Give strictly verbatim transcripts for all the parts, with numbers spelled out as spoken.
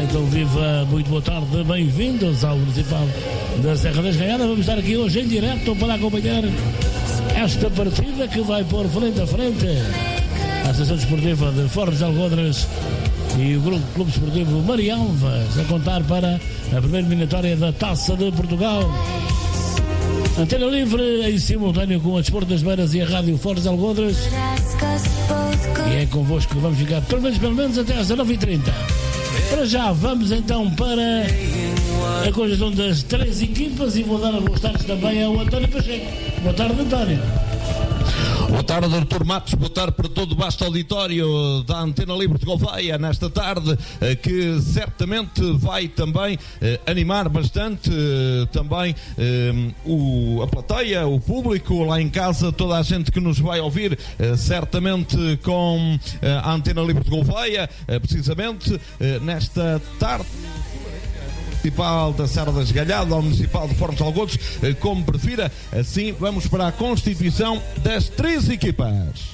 Ora, então viva, muito boa tarde, bem-vindos ao Municipal da Serra da Esgaiada. Vamos estar aqui hoje em direto para acompanhar esta partida que vai pôr frente a frente a Associação Desportiva de Fornos de Algodres e o Grupo Clube Esportivo Marialvas, a contar para a primeira eliminatória da Taça de Portugal. Antena livre em simultâneo com a Desporto das Beiras e a Rádio Fornos de Algodres. E é convosco que vamos ficar pelo menos, pelo menos até às dezenove e trinta. Para já, vamos então para a conjunção das três equipas e vou dar os destaques também ao António Pacheco. Boa tarde, António. Boa tarde, Artur Matos, boa tarde para todo o vasto auditório da Antena Livre de Gouveia nesta tarde, que certamente vai também eh, animar bastante eh, também eh, o, a plateia, o público lá em casa, toda a gente que nos vai ouvir, eh, certamente com eh, a Antena Livre de Gouveia, eh, precisamente eh, nesta tarde. Municipal da Serra da Esgaiada ou Municipal de Fornos de Algodres, como prefira. Assim vamos para a constituição das três equipas.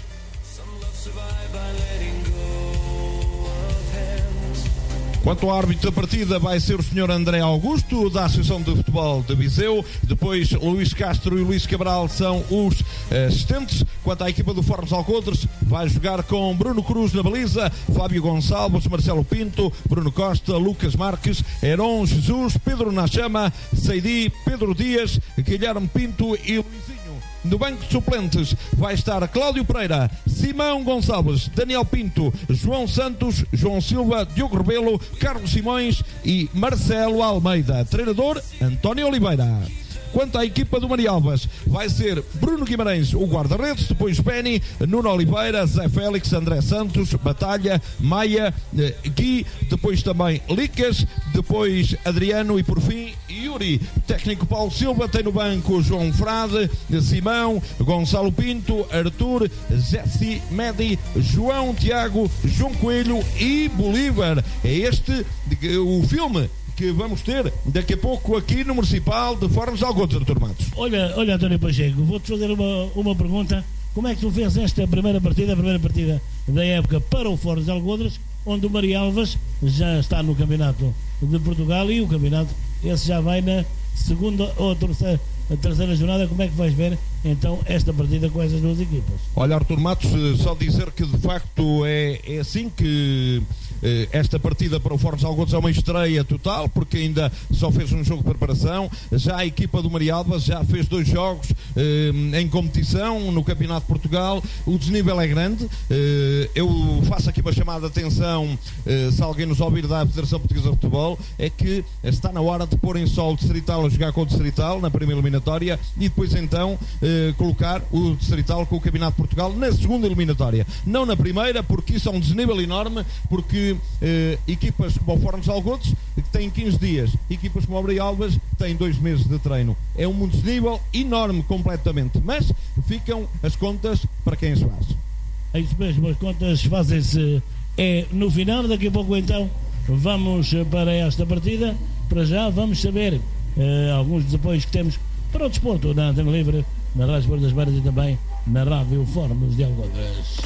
Quanto ao árbitro da partida, vai ser o senhor André Augusto, da Associação de Futebol de Viseu. Depois, Luís Castro e Luís Cabral são os assistentes. Quanto à equipa do Fornos de Algodres, vai jogar com Bruno Cruz na baliza, Fábio Gonçalves, Marcelo Pinto, Bruno Costa, Lucas Marques, Heron Jesus, Pedro Nachama, Seidi, Pedro Dias, Guilherme Pinto e Luizinho. No banco de suplentes vai estar Cláudio Pereira, Simão Gonçalves, Daniel Pinto, João Santos, João Silva, Diogo Rebelo, Carlos Simões e Marcelo Almeida. Treinador, António Oliveira. Quanto à equipa do Marialvas, vai ser Bruno Guimarães, o guarda-redes, depois Benny, Nuno Oliveira, Zé Félix, André Santos, Batalha, Maia, eh, Gui, depois também Licas, depois Adriano e por fim Yuri. Técnico Paulo Silva, tem no banco João Frade, Simão, Gonçalo Pinto, Arthur, Jesse Medi, João Tiago, João Coelho e Bolívar. É este o filme que vamos ter daqui a pouco aqui no Municipal de Fornos de Algodres, doutor Matos. Olha, olha, António Pacheco, vou-te fazer uma, uma pergunta. Como é que tu fez esta primeira partida, a primeira partida da época para o Fornos de Algodres, onde o Marialvas já está no Campeonato de Portugal e o campeonato, esse já vai na segunda ou terceira, a terceira jornada. Como é que vais ver então esta partida com essas duas equipas? Olha, Artur Matos, só dizer que de facto é, é assim que esta partida para o Fornos de Algodres é uma estreia total, porque ainda só fez um jogo de preparação. Já a equipa do Marialvas já fez dois jogos eh, em competição no Campeonato de Portugal. O desnível é grande. eh, eu faço aqui uma chamada de atenção, eh, se alguém nos ouvir da Federação Portuguesa de Futebol, é que está na hora de porem só o Distrital a jogar com o Distrital na primeira eliminatória e depois então eh, colocar o Distrital com o Campeonato de Portugal na segunda eliminatória, não na primeira, porque isso é um desnível enorme, porque Uh, equipas como o Fornos de Algodres que têm quinze dias, equipas como o Marialvas têm dois meses de treino. É um desnível enorme completamente, mas ficam as contas para quem as faz. É isso mesmo, as contas fazem-se é no final. Daqui a pouco então vamos para esta partida. Para já vamos saber uh, alguns dos apoios que temos para o desporto na Antena Livre, na Rádio Desporto das Beiras e também na Rádio Fornos de Algodres.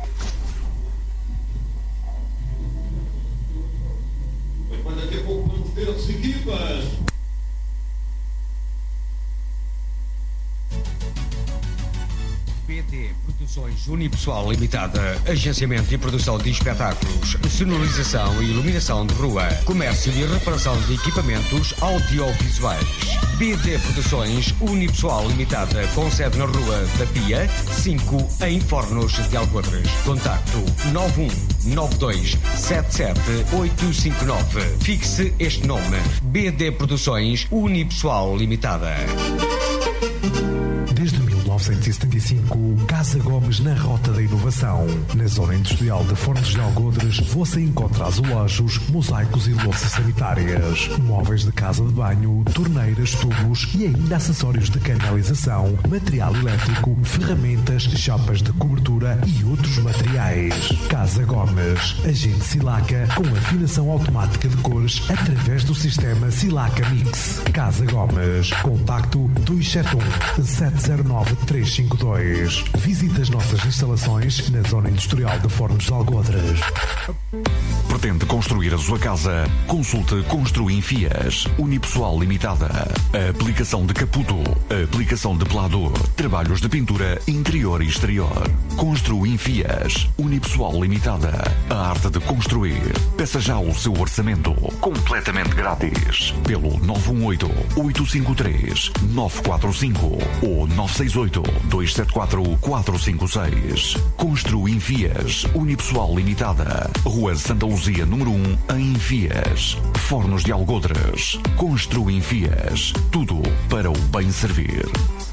Daqui a pouco vamos ter as equipas. B D Produções Unipessoal Limitada, agenciamento e produção de espetáculos, sonorização e iluminação de rua, comércio e reparação de equipamentos audiovisuais. B D Produções Unipessoal Limitada, com sede na Rua da Pia, cinco, em Fornos de Algodres. Contacto nove um nove dois sete sete oito cinco nove. Fixe este nome: B D Produções Unipessoal Limitada. Desde mil novecentos e setenta e cinco, Casa Gomes na Rota da Inovação. Na zona industrial de Fornos de Algodres, você encontra azulejos, mosaicos e louças sanitárias, móveis de casa de banho, torneiras, tubos e ainda acessórios de canalização, material elétrico, ferramentas, chapas de cobertura e outros materiais. Casa Gomes, agente Silaca com afinação automática de cores através do sistema Silaca Mix. Casa Gomes, contacto dois sete um sete zero nove três cinco dois. Visite as nossas instalações na zona industrial de Fornos de Algodres. Pretende construir a sua casa? Consulte Construim Fias. Unipessoal Limitada. A aplicação de caputo. A aplicação de pelador. Trabalhos de pintura interior e exterior. Construim Fias. Unipessoal Limitada. A arte de construir. Peça já o seu orçamento. Completamente grátis. Pelo nove um oito, oito cinco três, nove quatro cinco ou nove seis oito, dois sete quatro, quatro cinco seis. Construim Fias. Unipessoal Limitada. Rua Santa Luzia, número um, em Fias. Fornos de Algodres. Construim Fias. Tudo para o bem servir.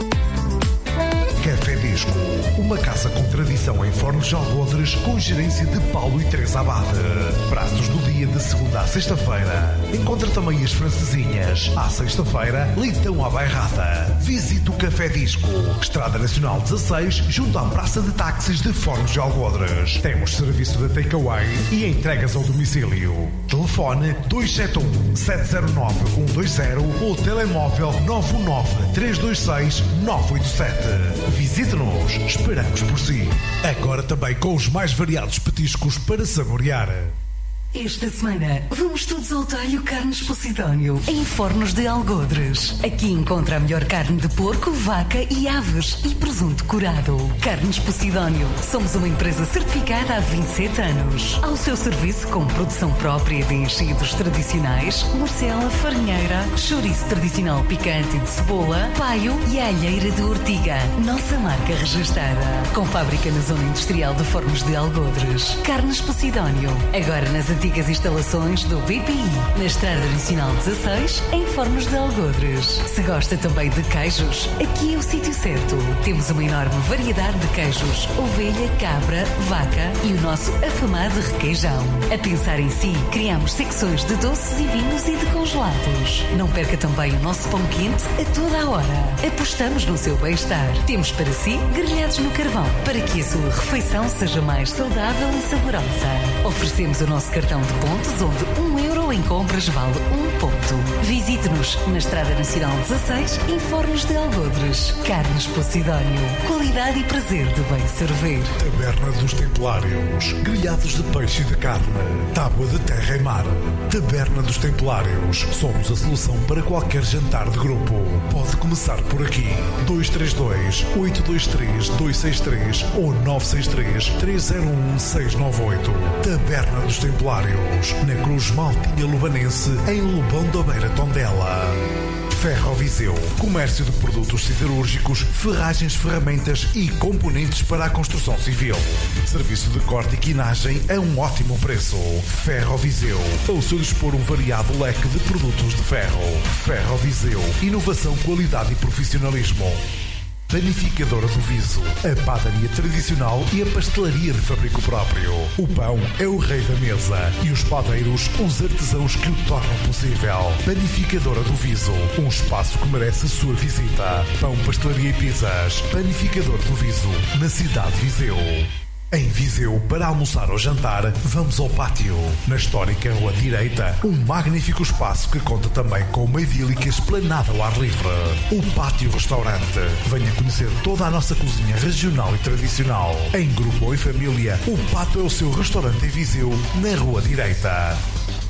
Café Disco, uma casa com tradição em Fornos de Algodres, com gerência de Paulo e Teresa Abade. Pratos do dia de segunda a sexta-feira. Encontra também as francesinhas. À sexta-feira, leitão à bairrada. Visite o Café Disco, Estrada Nacional dezasseis, junto à Praça de Táxis de Fornos de Algodres. Temos serviço de takeaway e entregas ao domicílio. Telefone dois sete um, sete zero nove, um dois zero ou telemóvel nove um nove, três dois seis, nove oito sete. Visite-nos, esperamos por si. Agora também com os mais variados petiscos para saborear. Esta semana vamos todos ao talho Carnes Posidónio, em Fornos de Algodres. Aqui encontra a melhor carne de porco, vaca e aves e presunto curado. Carnes Posidónio. Somos uma empresa certificada há vinte e sete anos. Ao seu serviço com produção própria de enchidos tradicionais, morcela, farinheira, chouriço tradicional picante e de cebola, paio e alheira de ortiga. Nossa marca registada. Com fábrica na zona industrial de Fornos de Algodres. Carnes Posidónio. Agora nas antigas instalações do B P I, na Estrada Nacional dezasseis, em Fornos de Algodres. Se gosta também de queijos, aqui é o sítio certo. Temos uma enorme variedade de queijos, ovelha, cabra, vaca e o nosso afamado requeijão. A pensar em si, criamos secções de doces e vinhos e de congelados. Não perca também o nosso pão quente a toda a hora. Apostamos no seu bem-estar. Temos para si grelhados no carvão, para que a sua refeição seja mais saudável e saborosa. Oferecemos o nosso cartão de pontos, onde um euro em compras vale um ponto. Visite-nos na Estrada Nacional dezasseis, em Fornos de Algodres. Carnes Posidónio. Qualidade e prazer de bem servir. Taberna dos Templários. Grelhados de peixe e de carne. Tábua de terra e mar. Taberna dos Templários. Somos a solução para qualquer jantar de grupo. Pode começar por aqui. dois três dois, oito dois três, dois seis três ou nove seis três, três zero um, seis nove oito. Taberna dos Templários. Na Cruz Maltinha Lubanense, em Lobão da Beira, Tondela. Ferroviseu, comércio de produtos siderúrgicos, ferragens, ferramentas e componentes para a construção civil. Serviço de corte e quinagem a um ótimo preço. Ferroviseu, ao seu dispor um variado leque de produtos de ferro. Ferroviseu, inovação, qualidade e profissionalismo. Panificadora do Viso, a padaria tradicional e a pastelaria de fabrico próprio. O pão é o rei da mesa e os padeiros os artesãos que o tornam possível. Panificadora do Viso, um espaço que merece a sua visita. Pão, pastelaria e pizzas. Panificador do Viso, na cidade de Viseu. Em Viseu, para almoçar ou jantar, vamos ao Pátio. Na histórica Rua Direita, um magnífico espaço que conta também com uma idílica esplanada ao ar livre. O Pátio Restaurante. Venha conhecer toda a nossa cozinha regional e tradicional. Em grupo ou em família, o Pátio é o seu restaurante em Viseu, na Rua Direita.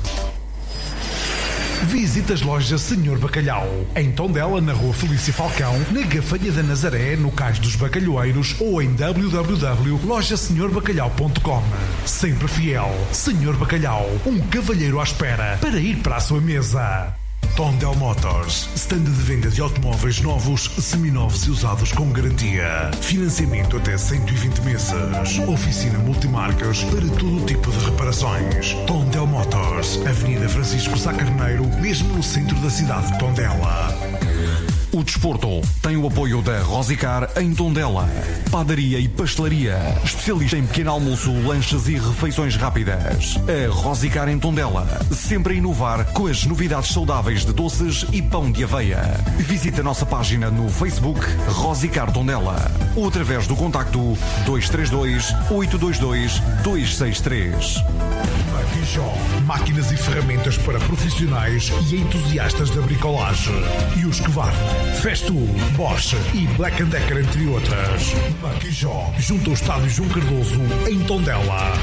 Visite as lojas Senhor Bacalhau, em Tondela, na Rua Felícia Falcão, na Gafanha da Nazaré, no Cais dos Bacalhoeiros ou em w w w ponto loja senhor bacalhau ponto com. Sempre fiel, Senhor Bacalhau, um cavalheiro à espera para ir para a sua mesa. Tondel Motors, stand de venda de automóveis novos, seminovos e usados com garantia. Financiamento até cento e vinte meses. Oficina multimarcas para todo tipo de reparações. Tondel Motors, Avenida Francisco Sá Carneiro, mesmo no centro da cidade de Tondela. O desporto tem o apoio da Rosicar em Tondela. Padaria e pastelaria, especialista em pequeno almoço, lanches e refeições rápidas. A Rosicar em Tondela, sempre a inovar com as novidades saudáveis de doces e pão de aveia. Visite a nossa página no Facebook Rosicar Tondela ou através do contacto dois três dois, oito dois dois, dois seis três. Maquijó, máquinas e ferramentas para profissionais e entusiastas da bricolagem. E os que vão Festool, Bosch e Black and Decker, entre outras. Maquijó, junto ao estádio João Cardoso, em Tondela.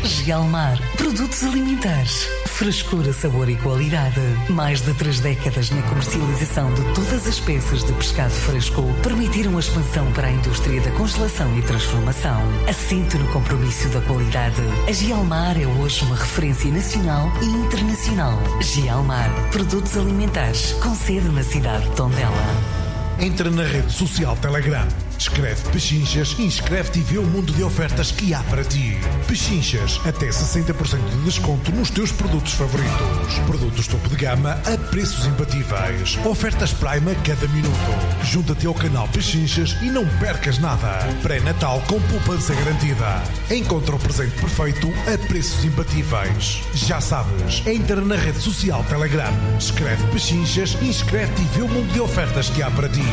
Gialmar. Produtos alimentares. Frescura, sabor e qualidade. Mais de três décadas na comercialização de todas as peças de pescado fresco permitiram a expansão para a indústria da congelação e transformação. Assente no compromisso da qualidade. A Gialmar é hoje uma referência nacional e internacional. Gialmar. Produtos alimentares. Com sede na cidade de Tondela. Entra na rede social Telegram, escreve Pechinchas e inscreve-te e vê o mundo de ofertas que há para ti. Pechinchas, até sessenta por cento de desconto nos teus produtos favoritos. Produtos topo de gama a preços imbatíveis. Ofertas Prime a cada minuto. Junta-te ao canal Pechinchas e não percas nada. Pré-natal com poupança garantida. Encontra o presente perfeito a preços imbatíveis. Já sabes, entra na rede social Telegram, escreve Pechinchas e inscreve-te e vê o mundo de ofertas que há para ti.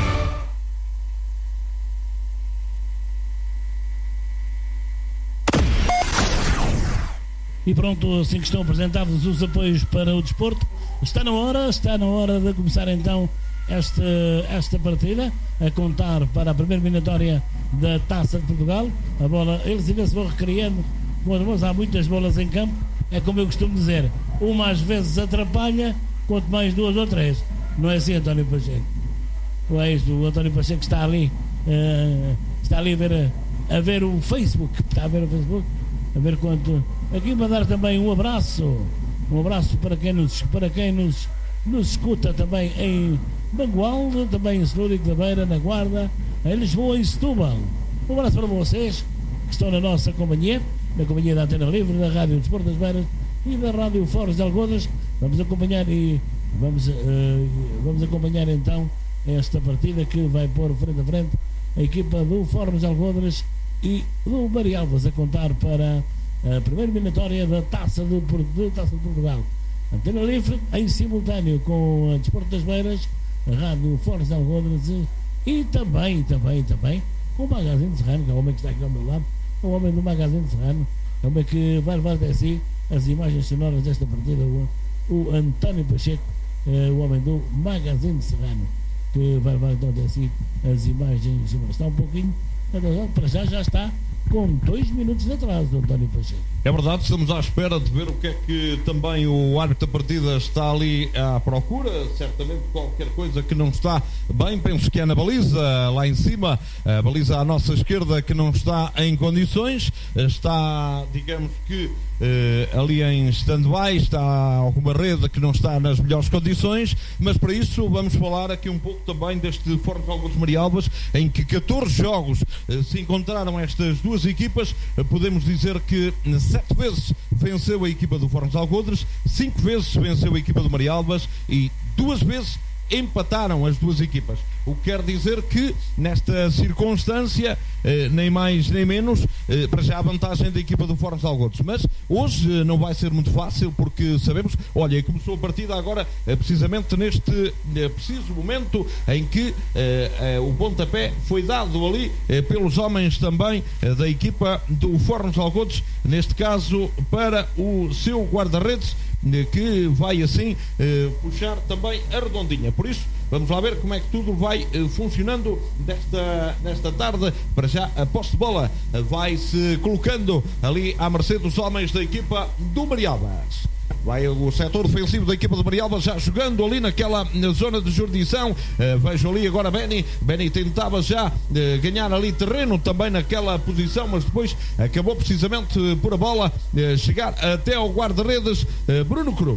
E pronto, assim que estão apresentados os apoios para o desporto, está na hora, está na hora de começar então esta, esta partida, a contar para a primeira eliminatória da Taça de Portugal. A bola, eles ainda se vão recriando, mas há muitas bolas em campo, é como eu costumo dizer, uma às vezes atrapalha, quanto mais duas ou três. Não é assim, António Pacheco? O ex do António Pacheco está ali, uh, está ali a ver, a, a ver o Facebook, está a ver o Facebook, a ver quanto. Aqui mandar também um abraço, um abraço para quem nos, para quem nos, nos escuta também em Mangualde, também em Celúrico da Beira, na Guarda, em Lisboa e Setúbal. Um abraço para vocês que estão na nossa companhia, na companhia da Antena Livre, da Rádio Desporto das Beiras e da Rádio Foros de Algodas. Vamos acompanhar e vamos, uh, vamos acompanhar então esta partida que vai pôr frente a frente a equipa do Foros de Algodas e do Marialvas, a contar para a primeira eliminatória da Taça de, de, Taça de Portugal. Antena Livre em simultâneo com a Desporto das Beiras, a Rádio Foros de Algodas e, e também, também, também o Magazine Serrano, que é o homem que está aqui ao meu lado, o homem do Magazine Serrano, é o homem que vai levar até si as imagens sonoras desta partida, o, o António Pacheco, é, o homem do Magazine Serrano, que vai levar então até si as imagens sonoras. Está um pouquinho, para já já está com dois minutos de atraso do António Pacheco. É verdade, estamos à espera de ver o que é que também o árbitro da partida está ali à procura. Certamente qualquer coisa que não está bem, penso que é na baliza, lá em cima, a baliza à nossa esquerda que não está em condições, está, digamos que eh, ali em stand-by, está alguma rede que não está nas melhores condições, mas para isso vamos falar aqui um pouco também deste Foros de Algodas Marialvas, em que catorze jogos eh, se encontraram estas duas equipas. eh, podemos dizer que sete vezes venceu a equipa do Foros de Algodas, cinco vezes venceu a equipa do Marialvas e duas vezes empataram as duas equipas. O que quer dizer que nesta circunstância, eh, nem mais nem menos, eh, para já a vantagem da equipa do Foros de Algodas. Mas hoje eh, não vai ser muito fácil, porque sabemos, olha, e começou a partida agora eh, precisamente neste eh, preciso momento em que eh, eh, o pontapé foi dado ali eh, pelos homens também eh, da equipa do Foros de Algodas, neste caso para o seu guarda-redes, eh, que vai assim eh, puxar também a redondinha. Por isso, vamos lá ver como é que tudo vai uh, funcionando desta, nesta tarde. Para já, a posse de bola uh, vai-se colocando ali à mercê dos homens da equipa do Marialvas. Vai o setor defensivo da equipa do Marialvas já jogando ali naquela na zona de jurisdição. Uh, vejo ali agora Benny. Benny tentava já uh, ganhar ali terreno também naquela posição, mas depois acabou precisamente uh, por a bola uh, chegar até ao guarda-redes uh, Bruno Cruz.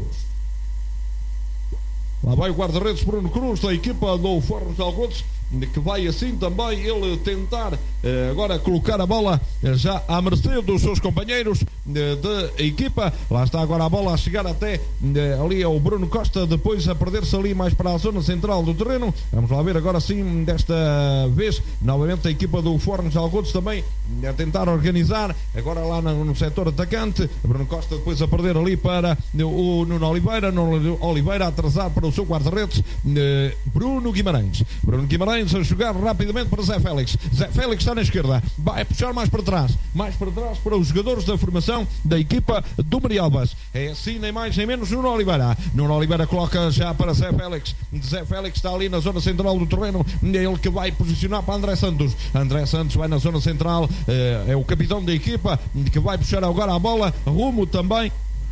Lá vai o guarda-redes Bruno Cruz da equipa do Foros de Algodas, que vai assim também ele tentar eh, agora colocar a bola eh, já à mercê dos seus companheiros eh, de equipa. Lá está agora a bola a chegar até eh, ali ao Bruno Costa, depois a perder-se ali mais para a zona central do terreno. Vamos lá ver agora sim, desta vez novamente a equipa do Foros de Algodas também a tentar organizar, agora lá no, no setor atacante. Bruno Costa depois a perder ali para o Nuno Oliveira, Nuno Oliveira a atrasar para o seu guarda-redes eh, Bruno Guimarães. Bruno Guimarães a jogar rapidamente para Zé Félix. Zé Félix está na esquerda, vai puxar mais para trás, mais para trás para os jogadores da formação formação da equipa do Marialvas. É assim, nem mais nem menos, Nuno Oliveira. Nuno Oliveira coloca já para Zé Félix. Zé Félix está ali na zona central do terreno, é ele que vai posicionar para André Santos. André Santos vai na zona central, é o capitão da equipa, que vai puxar agora a bola rumo também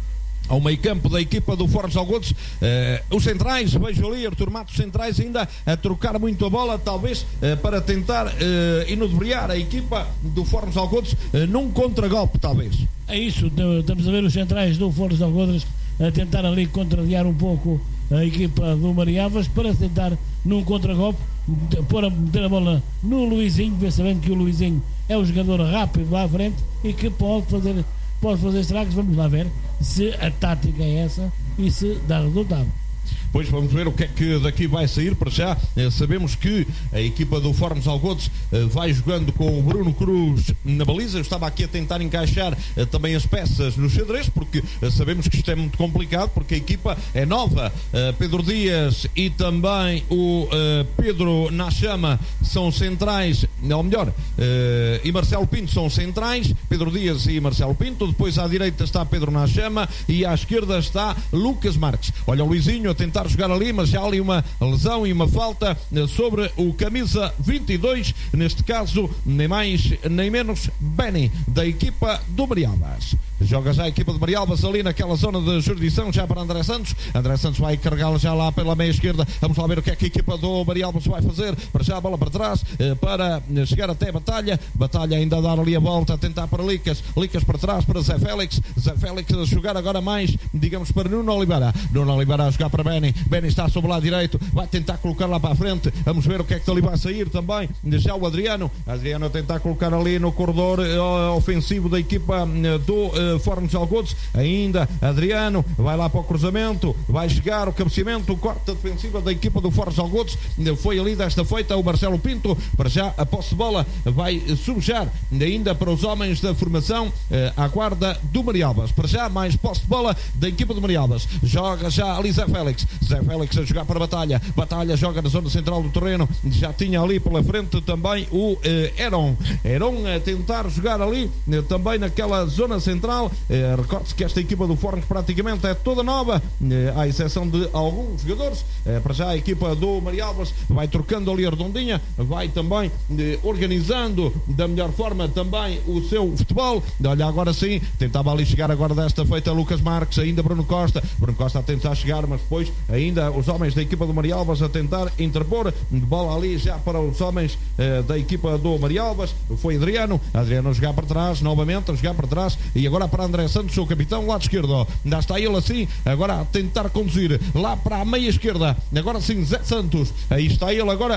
ao meio campo da equipa do Fornos Algodos. Uh, os centrais, vejo ali Artur Matos, centrais ainda a trocar muito a bola, talvez uh, para tentar uh, inubriar a equipa do Fornos Algodos uh, num contragolpe, talvez. É isso, estamos a ver os centrais do Fornos Algodos a tentar ali contrariar um pouco a equipa do Marialvas para tentar num contragolpe pôr a, meter a bola no Luizinho, sabendo que o Luizinho é um jogador rápido lá à frente e que pode fazer pode fazer estragos. Vamos lá ver se a tática é essa e se dá resultado. Pois vamos ver o que é que daqui vai sair. Para já eh, sabemos que a equipa do Fornos Algodos eh, vai jogando com o Bruno Cruz na baliza. Eu estava aqui a tentar encaixar eh, também as peças no xadrez, porque eh, sabemos que isto é muito complicado, porque a equipa é nova. eh, Pedro Dias e também o eh, Pedro Nachama são centrais, ou melhor, eh, e Marcelo Pinto são centrais. Pedro Dias e Marcelo Pinto. Depois à direita está Pedro Nachama e à esquerda está Lucas Marques. Olha o Luizinho a tentar jogar ali, mas já há ali uma lesão e uma falta sobre o camisa vinte e dois, neste caso nem mais nem menos Benny, da equipa do Marialvas. Joga já a equipa de Marialvas ali naquela zona de jurisdição, já para André Santos. André Santos vai carregá-la já lá pela meia esquerda. Vamos lá ver o que é que a equipa do Marialvas vai fazer. Para já a bola para trás, para chegar até a Batalha. Batalha ainda a dar ali a volta, a tentar para Licas. Licas para trás para Zé Félix. Zé Félix a jogar agora mais, digamos, para Nuno Oliveira. Nuno Oliveira a jogar para Benny. Benny está sobre o lado direito, vai tentar colocar lá para a frente. Vamos ver o que é que dali vai sair também. Já o Adriano. Adriano a tentar colocar ali no corredor uh, ofensivo da equipa uh, do uh, Fornos Algodos. Ainda Adriano vai lá para o cruzamento, vai chegar o cabeceamento, o corte defensiva da equipa do Fornos Algodos. Foi ali desta feita o Marcelo Pinto. Para já a posse de bola vai subjar ainda para os homens da formação uh, à guarda do Marialvas. Para já mais posse de bola da equipa do Marialvas. Joga já ali Zé Félix. Zé Félix a jogar para Batalha. Batalha joga na zona central do terreno. Já tinha ali pela frente também o eh, Heron. Heron a tentar jogar ali eh, também naquela zona central. Eh, Recorde-se que esta equipa do Fornos praticamente é toda nova, eh, à exceção de alguns jogadores. Eh, para já a equipa do Marialvas vai trocando ali a redondinha, vai também eh, organizando da melhor forma também o seu futebol. Olha, agora sim, tentava ali chegar agora desta feita Lucas Marques, ainda Bruno Costa. Bruno Costa a tentar chegar, mas depois ainda os homens da equipa do Marialvas a tentar interpor. Bola ali já para os homens eh, da equipa do Marialvas. Foi Adriano. Adriano a jogar para trás, novamente a jogar para trás. E agora para André Santos, o capitão, lado esquerdo. Ainda está ele assim, agora a tentar conduzir lá para a meia esquerda. Agora sim, Zé Santos. Aí está ele agora.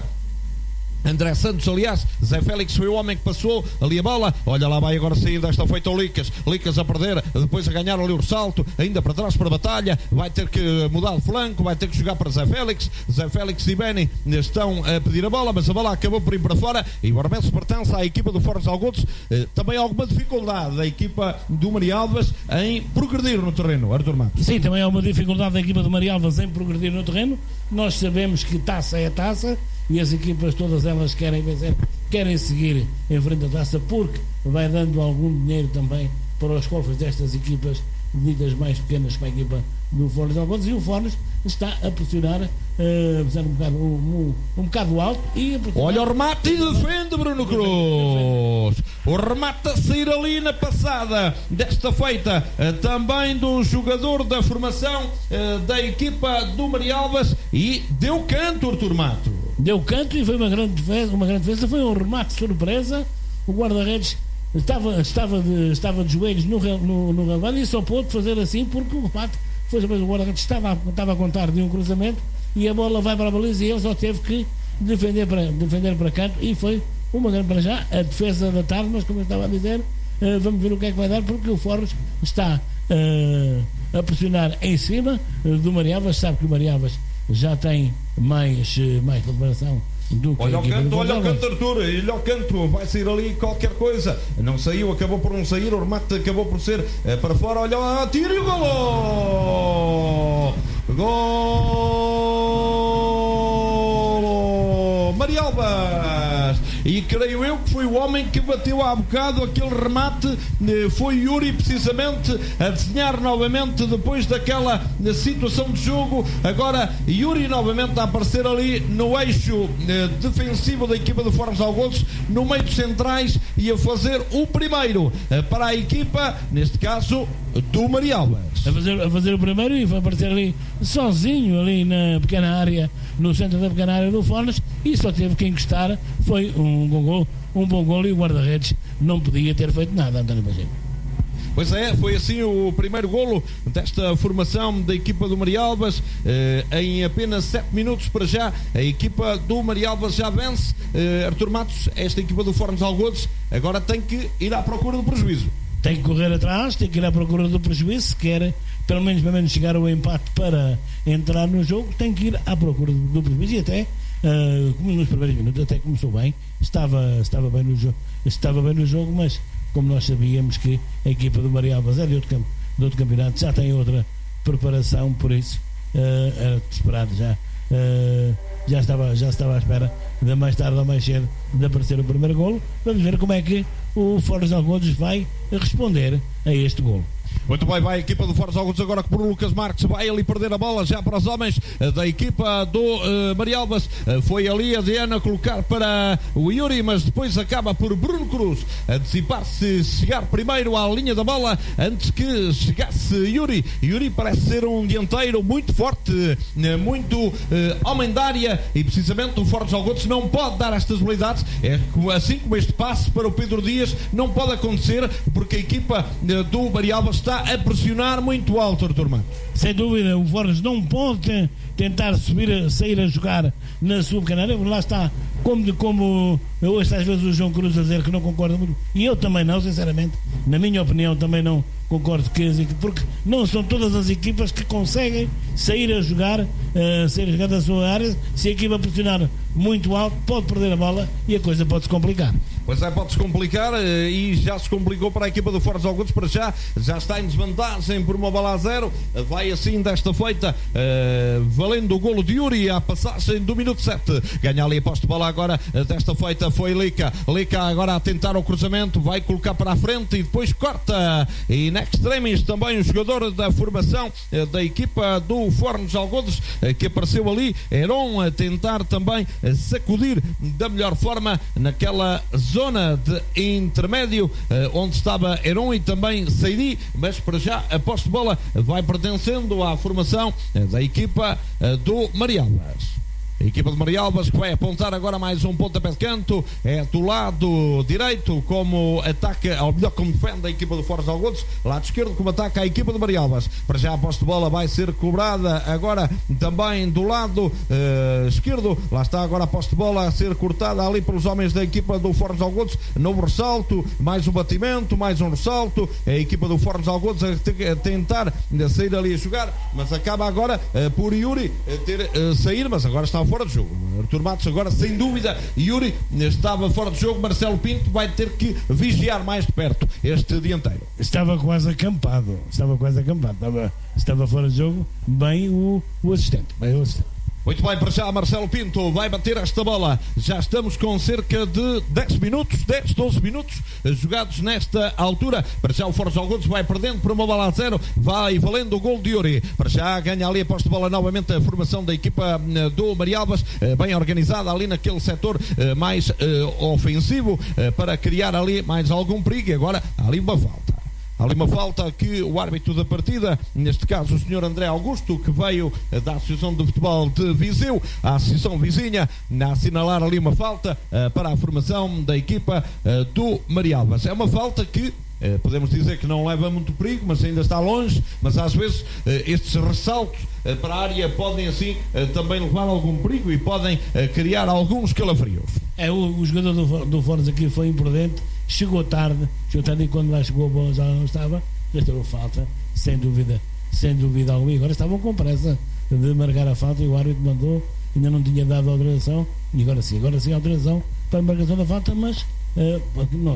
André Santos, aliás, Zé Félix foi o homem que passou ali a bola. Olha lá, vai agora sair desta feita o Licas. Licas a perder, depois a ganhar ali o ressalto, ainda para trás para a Batalha. Vai ter que mudar de flanco, vai ter que jogar para Zé Félix. Zé Félix e Benny estão a pedir a bola, mas a bola acabou por ir para fora. E o arremesso pertence à equipa do Fornos Algodos. Também há alguma dificuldade da equipa do Marialvas em progredir no terreno, Artur Matos. Sim, também há uma dificuldade da equipa do Marialvas em progredir no terreno. Nós sabemos que taça é taça e as equipas todas elas querem vencer, querem seguir em frente à taça, porque vai dando algum dinheiro também para os cofres destas equipas ditas mais pequenas para a equipa do Fornos Algodos. E o Fornos está a pressionar uh, um, bocado, um, um, um bocado alto e a pressionar. Olha o remate e defende Bruno Cruz. O remate a sair ali na passada desta feita uh, também do jogador da formação uh, da equipa do Marialvas, e deu canto, Artur Mato. Deu canto e foi uma grande defesa, uma grande defesa. Foi um remate surpresa. O guarda-redes estava, estava, de, estava de joelhos no, no, no relvado e só pôde fazer assim porque o remate foi surpresa. O guarda-redes estava, estava a contar de um cruzamento e a bola vai para a baliza e ele só teve que defender para, defender para canto, e foi uma grande, para já, a defesa da tarde. Mas como eu estava a dizer, uh, vamos ver o que é que vai dar, porque o Fornos está uh, a pressionar em cima uh, do Marialvas. Sabe que o Marialvas já tem mais, mais preparação do que olha a o canto, do olha o canto, Artur, olha o canto, vai sair ali qualquer coisa. Não saiu, acabou por não sair, o remate acabou por ser é, para fora. Olha lá, tiro e golo! Golo! Marialvas! e creio eu que foi o homem que bateu há bocado aquele remate, foi Yuri precisamente a desenhar novamente depois daquela situação de jogo. Agora Yuri novamente a aparecer ali no eixo defensivo da equipa do Fornos Algodos, no meio dos centrais, e a fazer o primeiro para a equipa, neste caso do Marialbas. A fazer, a fazer o primeiro e foi aparecer ali sozinho, ali na pequena área, no centro da pequena área do Fornos, e só teve que encostar. Foi um bom gol, um bom gol, e o guarda-redes não podia ter feito nada, António Pacheco. Pois é, foi assim o primeiro golo desta formação da equipa do Marialbas. Eh, em apenas sete minutos para já, a equipa do Marialbas já vence. Eh, Artur Matos, esta equipa do Fornos Algodos agora tem que ir à procura do prejuízo. Tem que correr atrás, tem que ir à procura do prejuízo, se quer pelo menos, pelo menos chegar ao empate para entrar no jogo, tem que ir à procura do prejuízo. E até, uh, como nos primeiros minutos, até começou bem, estava, estava, bem no jogo, estava bem no jogo, mas como nós sabíamos que a equipa do Marialbas é de outro, campo, de outro campeonato, já tem outra preparação, por isso uh, era desesperado já. Uh, já, estava, já estava à espera de mais tarde ou mais cedo de aparecer o primeiro golo. Vamos ver como é que o Fornos Algodos vai responder a este golo. Muito bem, vai a equipa do Fornos Algodos agora que por Lucas Marques vai ali perder a bola já para os homens da equipa do uh, Marialbas. Uh, foi ali a Diana colocar para o Yuri, mas depois acaba por Bruno Cruz antecipar-se, chegar primeiro à linha da bola antes que chegasse Yuri. Yuri parece ser um dianteiro muito forte, uh, muito uh, homem da área, e precisamente o Fornos Algodos não pode dar estas habilidades. É assim como este passe para o Pedro Dias não pode acontecer, porque a equipa uh, do Marialbas está a pressionar muito alto, Artur Matos. Sem dúvida, o Fornos não pode tentar subir, a, sair a jogar na sua pequena área. Lá está, como, de, como eu ouço às vezes o João Cruz a dizer que não concorda muito, e eu também não, sinceramente, na minha opinião também não concordo, que porque não são todas as equipas que conseguem sair a jogar, uh, sair a jogar da sua área. Se a equipa pressionar muito alto, pode perder a bola e a coisa pode se complicar. Pois é, pode-se complicar, e já se complicou para a equipa do Fornos Algodos. Para já, já está em desvantagem por uma bola a zero. Vai assim desta feita, uh, valendo o golo de Yuri, a passagem do minuto sete. Ganha ali a posse de bola agora, desta feita foi Lica. Lica agora a tentar o cruzamento, vai colocar para a frente e depois corta. E na extremis também o jogador da formação uh, da equipa do Fornos Algodos, uh, que apareceu ali, Heron, a tentar também uh, sacudir da melhor forma naquela zona zona de intermédio, eh, onde estava Heron e também Seidi, mas para já a posse de bola vai pertencendo à formação eh, da equipa eh, do Marialbas. A equipa de Marialbas que vai apontar agora mais um pontapé de canto, é do lado direito como ataca, ou melhor, como defende a equipa do Fornos Algodos, lado esquerdo como ataca a equipa de Marialbas. Para já a posse de bola vai ser cobrada agora também do lado uh, esquerdo. Lá está agora a posse de bola a ser cortada ali pelos homens da equipa do Fornos Algodos. Novo ressalto, mais um batimento, mais um ressalto. A equipa do Fornos Algodos a, te, a tentar sair ali a jogar, mas acaba agora uh, por Yuri a ter uh, sair, mas agora está fora de jogo. Artur Matos agora sem dúvida, Yuri estava fora de jogo. Marcelo Pinto vai ter que vigiar mais de perto este dianteiro. Estava quase acampado, estava quase acampado, estava, estava fora de jogo. Bem o, o assistente, bem o assistente. Muito bem, para já Marcelo Pinto vai bater esta bola. Já estamos com cerca de dez minutos, dez, doze minutos jogados nesta altura. Para já o Fornos Algodos vai perdendo por uma bola a zero, vai valendo o gol de Yuri. Para já ganha ali a posse de bola novamente a formação da equipa do Marialbas, bem organizada ali naquele setor mais ofensivo, para criar ali mais algum perigo. E agora há ali uma falta. Há ali uma falta que o árbitro da partida, neste caso o senhor André Augusto, que veio da Associação de Futebol de Viseu, a Associação Vizinha, a assinalar ali uma falta uh, para a formação da equipa uh, do Marialbas. É uma falta que Uh, podemos dizer que não leva muito perigo, mas ainda está longe, mas às vezes uh, estes ressaltos uh, para a área podem assim uh, também levar algum perigo e podem uh, criar alguns calafrios. É, o, o jogador do, do Fornos aqui foi imprudente, chegou tarde, chegou tarde e quando lá chegou a bola já não estava, já teve falta, sem dúvida, sem dúvida alguma. E agora estavam com pressa de marcar a falta e o árbitro mandou, ainda não tinha dado a autorização, e agora sim, agora sim a autorização para a marcação da falta, mas uh, não aqui,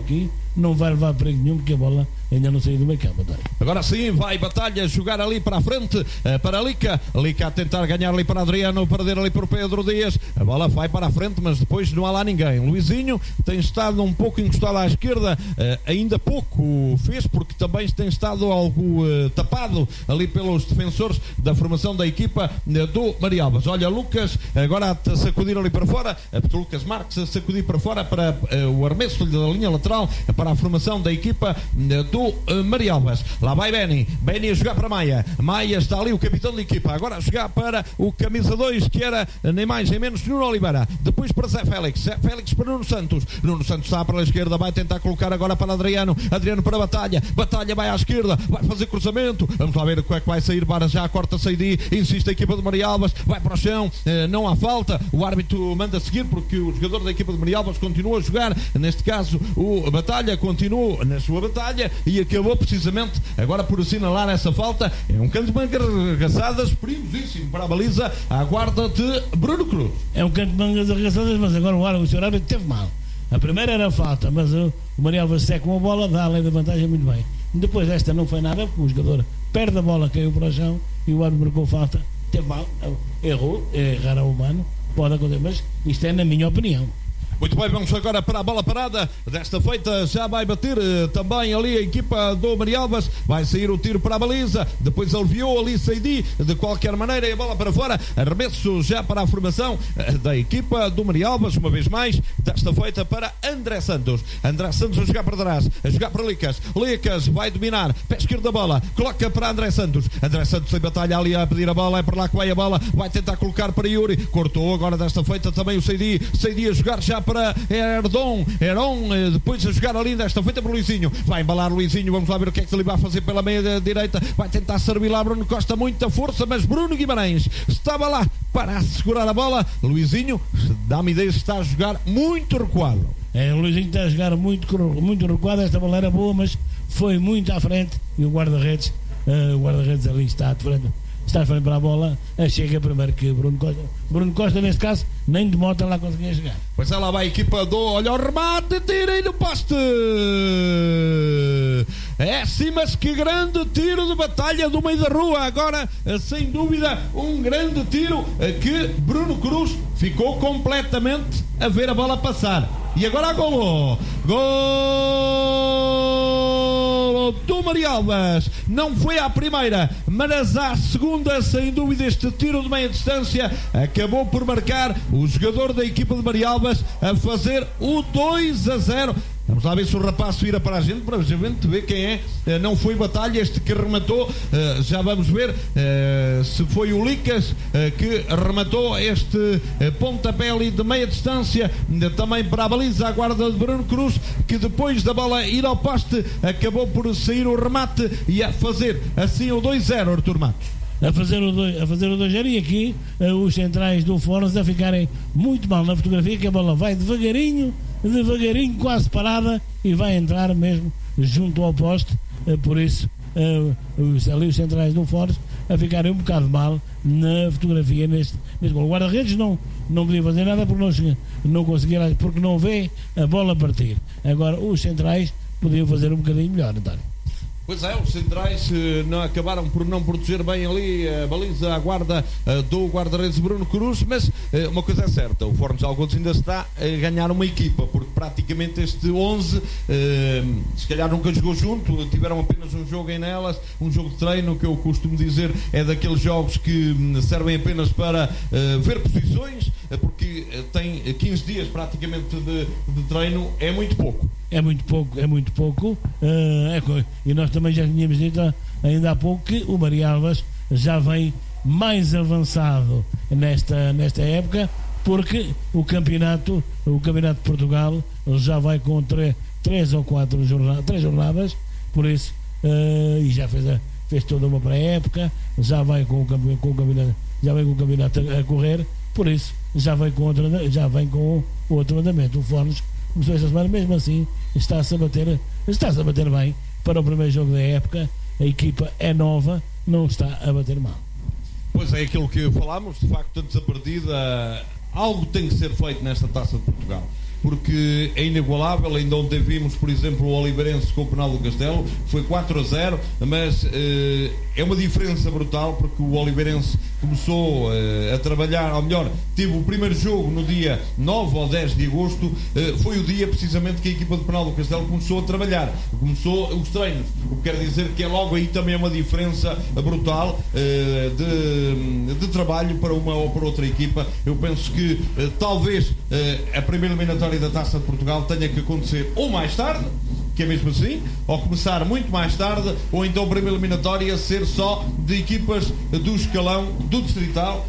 não vai levar perigo nenhum, porque a bola ainda não saiu do meio campo. Agora sim, vai Batalha jogar ali para a frente, para Lica. Lica a tentar ganhar ali para Adriano, perder ali por Pedro Dias. A bola vai para a frente, mas depois não há lá ninguém. Luizinho tem estado um pouco encostado à esquerda, ainda pouco fez, porque também tem estado algo tapado ali pelos defensores da formação da equipa do Marialvas. Olha, Lucas agora a sacudir ali para fora, Lucas Marques a sacudir para fora para o arremesso da linha lateral para a formação da equipa do Marialvas. Lá vai Beni, Beni a jogar para Maia. Maia está ali, o capitão da equipa, agora a jogar para o camisa dois, que era nem mais nem menos Nuno Oliveira. Depois para Zé Félix, Zé Félix para Nuno Santos. Nuno Santos está para a esquerda, vai tentar colocar agora para Adriano. Adriano para Batalha, Batalha vai à esquerda, vai fazer cruzamento. Vamos lá ver o que é que vai sair. Para já corta Seidi, insiste a equipa de Marialvas, vai para o chão, não há falta. O árbitro manda seguir porque o jogador da equipa de Marialvas continua a jogar. Neste caso, o Batalha continua na sua batalha e acabou precisamente agora por assinalar essa falta. É um canto de mangas arregaçadas perigosíssimo para a baliza à guarda de Bruno Cruz. É um canto de mangas arregaçadas, mas agora o árbitro, o senhor árbitro teve mal. A primeira era falta, mas o Marialvas seca com a bola, dá a lei da vantagem muito bem. Depois esta não foi nada, porque o jogador perde a bola, caiu para o chão e o árbitro marcou falta. Teve mal, errou, errar ao humano, pode acontecer, mas isto é na minha opinião. Muito bem, vamos agora para a bola parada. Desta feita já vai bater uh, também ali a equipa do Marialvas. Vai sair o tiro para a baliza. Depois aliviou ali Seidi. De qualquer maneira, e a bola para fora. Arremesso já para a formação uh, da equipa do Marialvas. Uma vez mais, desta feita para André Santos. André Santos a jogar para trás. A jogar para Licas. Licas vai dominar. Pé esquerdo da bola. Coloca para André Santos. André Santos em batalha ali a pedir a bola. É para lá que vai a bola. Vai tentar colocar para Yuri. Cortou agora desta feita também o Seidi. Seidi a jogar já para para Herdon, Heron, depois a jogar ali desta feita para Luizinho, vai embalar Luizinho, vamos lá ver o que é que ele vai fazer pela meia direita, vai tentar servir lá Bruno Costa, muita força, mas Bruno Guimarães estava lá para segurar a bola. Luizinho, dá-me ideia, está a jogar muito recuado. É, o Luizinho está a jogar muito, muito recuado, esta bola era boa, mas foi muito à frente e o guarda-redes, uh, o guarda-redes ali está de frente. Está a frente para a bola, chega primeiro que Bruno Costa. Bruno Costa, neste caso, nem de moto lá conseguia chegar. Pois é, lá vai a equipa do... Olha o remate, tira aí no poste! É sim, mas que grande tiro de Batalha do meio da rua. Agora, sem dúvida, um grande tiro que Bruno Cruz ficou completamente a ver a bola passar. E agora gol! Gol do Marialvas. Não foi à primeira, mas à segunda, sem dúvida, este tiro de meia distância acabou por marcar o jogador da equipa de Marialvas a fazer o dois a zero. Vamos lá ver se o rapaz vira para a gente, para a gente ver quem é. Não foi Batalha este que rematou. Já vamos ver se foi o Licas que rematou este pontapé ali de meia distância, também para a baliza, a guarda de Bruno Cruz, que depois da bola ir ao poste acabou por sair o remate e a fazer assim o dois a zero, Artur Matos. A fazer o dois a zero, e aqui uh, os centrais do Fornos a ficarem muito mal na fotografia, que a bola vai devagarinho, devagarinho, quase parada, e vai entrar mesmo junto ao poste. Uh, por isso, uh, os, ali os centrais do Fornos a ficarem um bocado mal na fotografia neste, neste gol. O guarda-redes não, não podia fazer nada porque não, não conseguia, porque não vê a bola partir. Agora, os centrais podiam fazer um bocadinho melhor, António. Pois é, os centrais eh, não, acabaram por não proteger bem ali a baliza, a guarda eh, do guarda-redes Bruno Cruz, mas eh, uma coisa é certa, o Fornos de Algodos ainda está a ganhar uma equipa, porque praticamente este onze eh, se calhar nunca jogou junto, tiveram apenas um jogo em Nelas, um jogo de treino, que eu costumo dizer é daqueles jogos que hum, servem apenas para eh, ver posições, eh, porque eh, tem quinze dias praticamente de, de treino, é muito pouco. É muito pouco, é muito pouco, uh, é, e nós também já tínhamos dito ainda há pouco que o Marialvas já vem mais avançado nesta, nesta época, porque o campeonato, o campeonato de Portugal já vai com tre, três ou quatro jornadas, três jornadas, por isso, uh, e já fez, a, fez toda uma pré-época, já vai com o, campe, com o campeonato, já vem com o campeonato a, a correr, por isso já vem com outro, já vem com outro andamento. O Fornos começou esta semana, mesmo assim está-se a bater, está-se a bater bem para o primeiro jogo da época. A equipa é nova, não está a bater mal. Pois é, aquilo que falámos, de facto, antes da partida, algo tem que ser feito nesta Taça de Portugal. porque é inigualável. Ainda ontem vimos, por exemplo, o Oliveirense com o Penal do Castelo, foi quatro a zero, mas uh, é uma diferença brutal, porque o Oliveirense começou uh, a trabalhar, ou melhor, teve o primeiro jogo no dia nove ou dez de agosto, uh, foi o dia precisamente que a equipa do Penal do Castelo começou a trabalhar, começou os treinos, o que quer dizer que é logo aí também uma diferença brutal uh, de, de trabalho para uma ou para outra equipa. Eu penso que uh, talvez uh, a primeira eliminatória da Taça de Portugal tenha que acontecer ou mais tarde, que é mesmo assim, ou começar muito mais tarde, ou então a primeira eliminatória ser só de equipas do escalão do Distrital.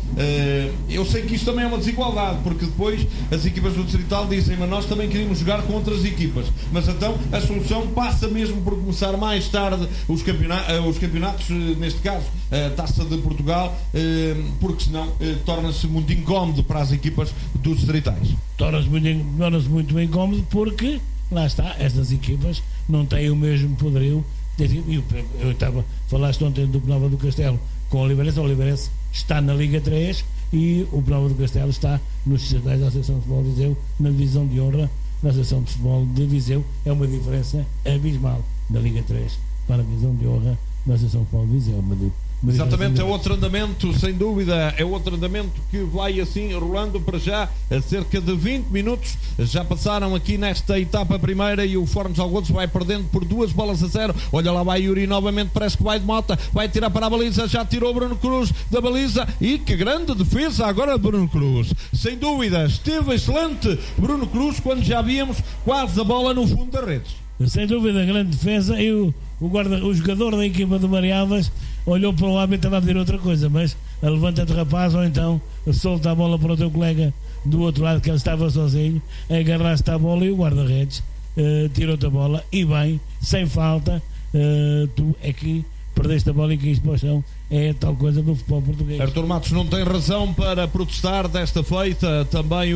Eu sei que isto também é uma desigualdade, porque depois as equipas do Distrital dizem, mas nós também queríamos jogar com outras equipas, mas então a solução passa mesmo por começar mais tarde os campeonatos, os campeonatos neste caso a Taça de Portugal, porque senão torna-se muito incómodo para as equipas dos Distritais. Torna-se muito, torna-se muito incómodo porque lá está, estas equipas não têm o mesmo poderio. Eu, eu estava, falaste ontem do Penalva do Castelo com o Oliveirense. O Oliveirense está na Liga três e o Penalva do Castelo está nos distritais da Associação de Futebol de Viseu, na divisão de honra da Associação de Futebol de Viseu. É uma diferença abismal da Liga três para a divisão de honra da Associação de Futebol de Viseu. Uma, uma Exatamente, é outro andamento, sem dúvida, é outro andamento que vai assim rolando para já. A cerca de vinte minutos já passaram aqui nesta etapa primeira e o Fornos Algodos vai perdendo por duas bolas a zero. Olha lá, vai Yuri novamente, parece que vai de Mota, vai tirar para a baliza, já tirou Bruno Cruz da baliza e que grande defesa agora de Bruno Cruz. Sem dúvida, esteve excelente Bruno Cruz quando já víamos quase a bola no fundo das redes. Sem dúvida, grande defesa. E o, o, guarda, o jogador da equipa do Marialvas olhou para o lado e estava a dizer outra coisa, mas levanta-te, rapaz, ou então solta a bola para o teu colega do outro lado, que ele estava sozinho, agarraste a bola e o guarda-redes uh, tirou-te a bola e bem, sem falta. Uh, tu é que perdeste a bola e caíste para o chão. É tal coisa do futebol português. Artur Matos não tem razão para protestar desta feita. Também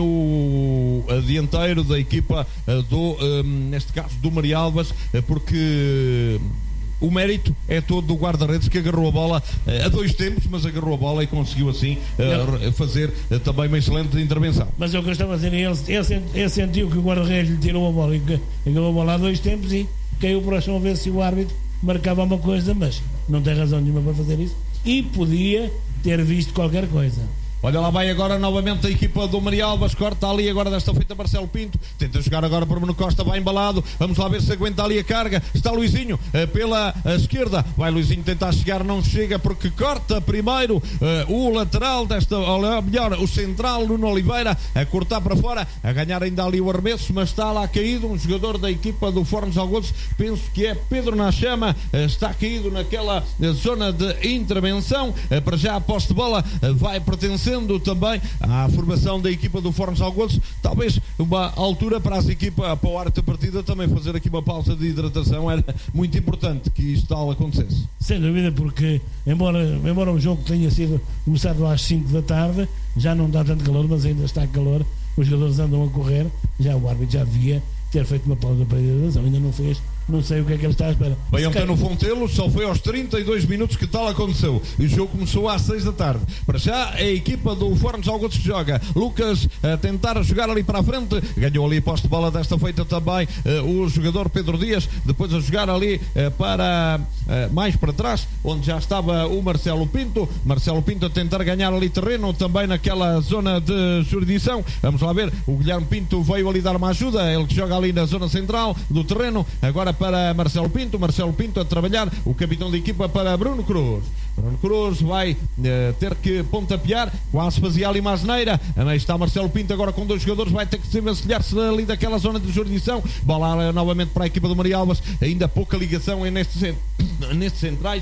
o dianteiro da equipa do, neste caso do Marialvas, porque o mérito é todo do guarda-redes, que agarrou a bola a dois tempos, mas agarrou a bola e conseguiu assim não. fazer também uma excelente intervenção. Mas é o que eu estava a dizer, ele, ele, ele sentiu que o guarda-redes lhe tirou a bola e agarrou a bola a dois tempos e caiu para o chão a ver se o árbitro marcava uma coisa, mas não tem razão nenhuma para fazer isso e podia ter visto qualquer coisa. Olha lá, vai agora novamente a equipa do Marialvas, corta ali agora desta feita Marcelo Pinto, tenta jogar agora para Bruno Costa, vai embalado, vamos lá ver se aguenta ali a carga, está Luizinho uh, pela uh, esquerda, vai Luizinho tentar chegar, não chega porque corta primeiro uh, o lateral desta, ou melhor, o central Nuno Oliveira, a cortar para fora, a ganhar ainda ali o arremesso, mas está lá caído um jogador da equipa do Fornos Algodos, penso que é Pedro Nachama, uh, está caído naquela uh, zona de intervenção, uh, para já a posse de bola uh, vai pertencer também à formação da equipa do Fornos Algodos. Talvez uma altura para as equipas, para o arte da partida, também fazer aqui uma pausa de hidratação. Era muito importante que isto tal acontecesse. Sem dúvida, porque embora, embora o jogo tenha sido começado às cinco da tarde, já não dá tanto calor, mas ainda está calor, os jogadores andam a correr, já o árbitro já devia ter feito uma pausa para a hidratação, ainda não fez. Não sei o que é que ele está à espera. Bem, ontem no Fontelo só foi aos trinta e dois minutos que tal aconteceu. E o jogo começou às seis da tarde. Para já a equipa do Fornos Algodos que joga. Lucas a tentar jogar ali para a frente. Ganhou ali a posse de bola desta feita também uh, o jogador Pedro Dias. Depois a jogar ali uh, para uh, mais para trás, onde já estava o Marcelo Pinto. Marcelo Pinto a tentar ganhar ali terreno também naquela zona de jurisdição. Vamos lá ver. O Guilherme Pinto veio ali dar uma ajuda. Ele que joga ali na zona central do terreno. Agora para Marcelo Pinto, Marcelo Pinto a trabalhar, o capitão da equipa para Bruno Cruz. Bruno Cruz vai uh, ter que pontapear, quase fazia ali uma asneira. Aí está Marcelo Pinto agora com dois jogadores, vai ter que se vencilhar-se ali daquela zona de jurisdição. Bola novamente para a equipa do Marialvas, ainda pouca ligação nestes, nestes centrais.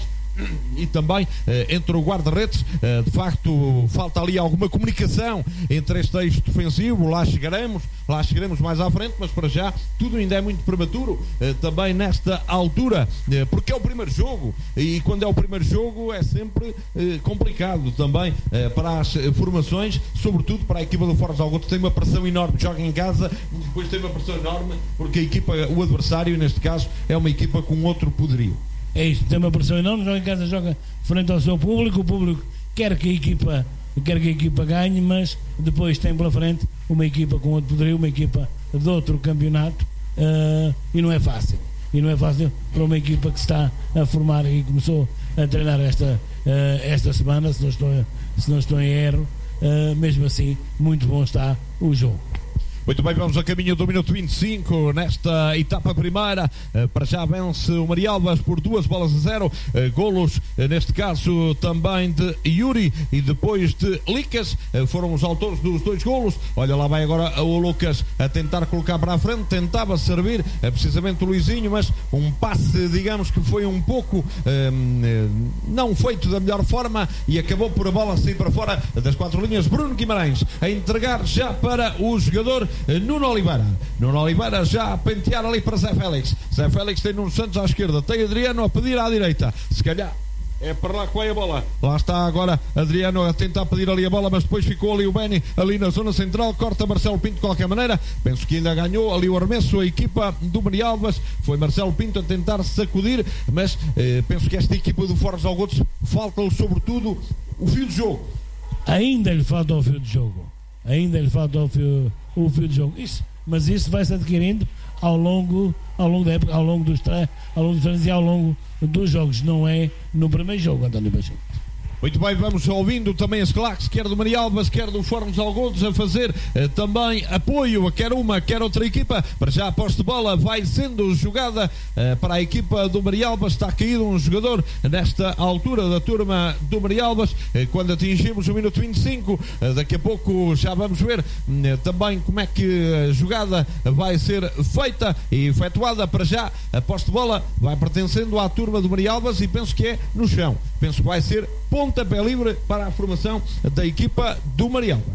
E também eh, entre o guarda-redes, eh, de facto falta ali alguma comunicação entre este eixo defensivo. Lá chegaremos, lá chegaremos mais à frente, mas para já tudo ainda é muito prematuro, eh, também nesta altura, eh, porque é o primeiro jogo e quando é o primeiro jogo é sempre eh, complicado também eh, para as eh, formações, sobretudo para a equipa do Fornos Algodos. Tem uma pressão enorme, joga em casa, depois tem uma pressão enorme porque a equipa, o adversário neste caso é uma equipa com outro poderio. É isto, tem uma pressão enorme, joga em casa, joga frente ao seu público, o público quer que a equipa, quer que a equipa ganhe, mas depois tem pela frente uma equipa com outro poderio, uma equipa de outro campeonato, uh, e não é fácil. E não é fácil para uma equipa que se está a formar e começou a treinar esta, uh, esta semana, se não estou, se não estou em erro. Uh, mesmo assim, muito bom está o jogo. Muito bem, vamos a caminho do minuto vinte e cinco nesta etapa primeira. Uh, para já vence o Marialvas por duas bolas a zero. Uh, golos, uh, neste caso também de Yuri e depois de Licas. Uh, foram os autores dos dois golos. Olha, lá vai agora o Lucas a tentar colocar para a frente. Tentava servir uh, precisamente o Luizinho, mas um passe, digamos que foi um pouco uh, uh, não feito da melhor forma e acabou por a bola sair para fora das quatro linhas. Bruno Guimarães a entregar já para o jogador Nuno Oliveira. Nuno Oliveira já a pentear ali para Zé Félix. Zé Félix tem Nuno Santos à esquerda, tem Adriano a pedir à direita. Se calhar é para lá que vai a bola. Lá está agora Adriano a tentar pedir ali a bola, mas depois ficou ali o Beni ali na zona central, corta Marcelo Pinto de qualquer maneira. Penso que ainda ganhou ali o arremesso a equipa do Marialvas. Foi Marcelo Pinto a tentar sacudir, mas eh, penso que esta equipa do Fortes Algodos falta-lhe sobretudo o fio de jogo. Ainda lhe falta o fio de jogo. Ainda lhe falta o fio, o fio de jogo. Isso, mas isso vai-se adquirindo ao longo, ao longo da época, ao longo dos treinos, ao longo dos treinos e ao longo dos jogos. Não é no primeiro jogo, António Baixinho. Muito bem, vamos ouvindo também as claques, quer do Marialvas, quer do Fornos Algodos, a fazer eh, também apoio a quer uma, quer outra equipa. Para já a posse de bola vai sendo jogada eh, para a equipa do Marialvas. Está caído um jogador nesta altura da turma do Marialvas. Eh, quando atingimos o minuto vinte e cinco, eh, daqui a pouco já vamos ver eh, também como é que a jogada vai ser feita e efetuada. Para já a posse de bola vai pertencendo à turma do Marialvas e penso que é no chão. Penso que vai ser pontapé livre para a formação da equipa do Marialvas.